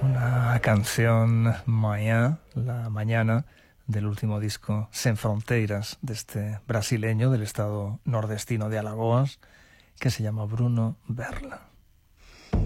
Una canción Manhã, la mañana, del último disco Sem Fronteiras, de este brasileño del estado nordestino de Alagoas, que se llama Bruno Berla.